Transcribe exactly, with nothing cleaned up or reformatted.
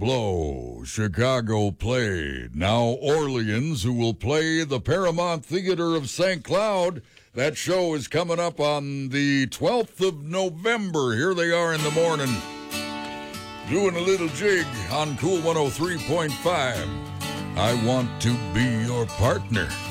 blow. Chicago played. Now Orleans, who will play the Paramount Theater of Saint Cloud. That show is coming up on the twelfth of November. Here they are in the morning, doing a little jig on Cool one oh three point five. I want to be your partner.